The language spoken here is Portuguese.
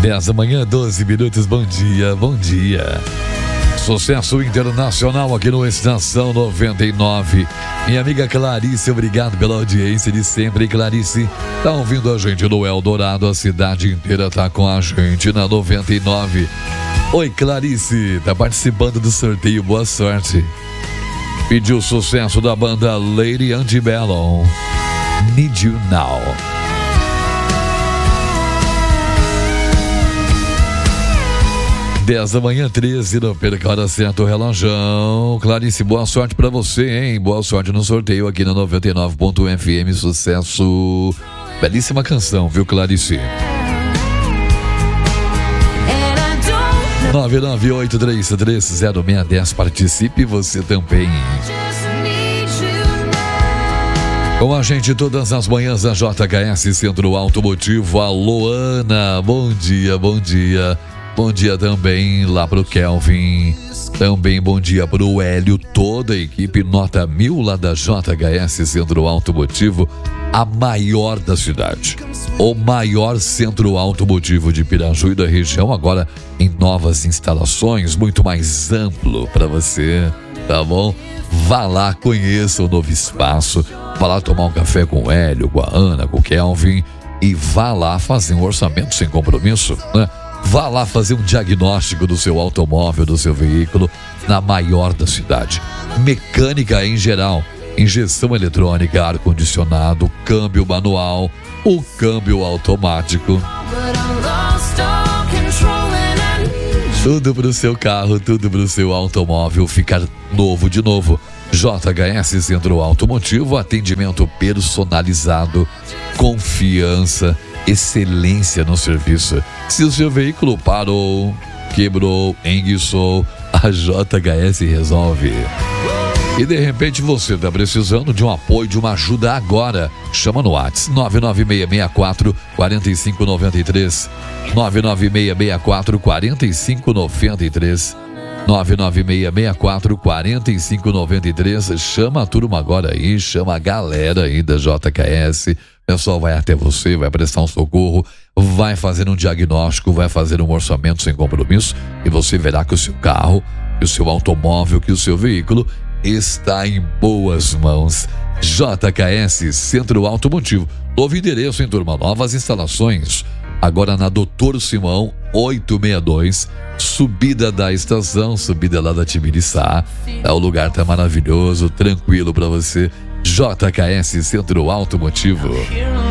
10 da manhã, 12 minutos, bom dia, bom dia. Sucesso internacional aqui no Estação 99. Minha amiga Clarice, obrigado pela audiência de sempre. Clarice, tá ouvindo a gente no Eldorado, a cidade inteira tá com a gente na 99. Oi, Clarice, tá participando do sorteio, boa sorte. Pediu o sucesso da banda Lady Antebellum, Need You Now. 10 da manhã, 13, não perca a hora certa o relógio. Clarice, boa sorte pra você, hein? Boa sorte no sorteio aqui na 99.fm, sucesso. Belíssima canção, viu, Clarice? 998330610, participe você também. Com a gente todas as manhãs da JHS Centro Automotivo, a Loana, bom dia, bom dia. Bom dia também lá pro Kelvin, também bom dia pro Hélio, toda a equipe nota 1000 lá da JHS Centro Automotivo, a maior da cidade, o maior centro automotivo de Piraju e da região, agora em novas instalações, muito mais amplo para você, tá bom? Vá lá, conheça o novo espaço, vá lá tomar um café com o Hélio, com a Ana, com o Kelvin e vá lá fazer um orçamento sem compromisso, né? Vá lá fazer um diagnóstico do seu automóvel, do seu veículo, na maior da cidade. Mecânica em geral, injeção eletrônica, ar-condicionado, câmbio manual, o câmbio automático. Tudo para o seu carro, tudo para o seu automóvel ficar novo de novo. JHS Centro Automotivo, atendimento personalizado, confiança, excelência no serviço. Se o seu veículo parou, quebrou, enguiçou, a JHS resolve. E de repente você está precisando de um apoio, de uma ajuda agora. Chama no WhatsApp 99664-4593, 99664-4593, 99664-4593. Chama a turma agora aí, chama a galera aí da JHS. O pessoal vai até você, vai prestar um socorro, vai fazer um diagnóstico, vai fazer um orçamento sem compromisso e você verá que o seu carro, que o seu automóvel, que o seu veículo está em boas mãos. JHS Centro Automotivo, novo endereço em turma, novas instalações, agora na Doutor Simão 862, subida da estação, subida lá da Tibiriçá. O lugar tá maravilhoso, tranquilo para você. JHS Centro Automotivo.